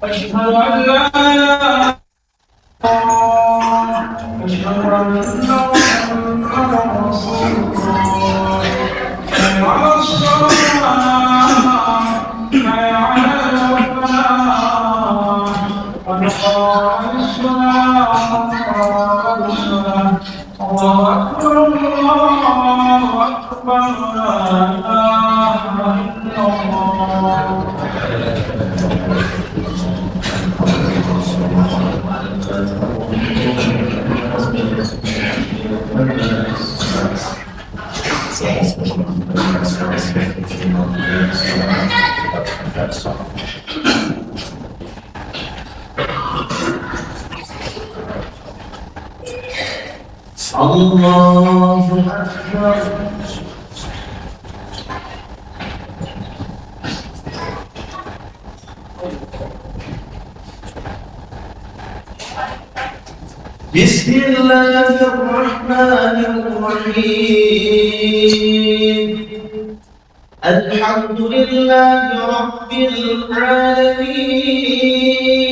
أشهد أن لا إله أشهد أن محمدا رسول الله حي على الصلاة حي على الفلاح قد قامت الصلاة قد الصلاة الله أكبر الله أكبر لا إله إلا الله الله أكبر بسم الله الرحمن الرحيم الحمد لله رب العالمين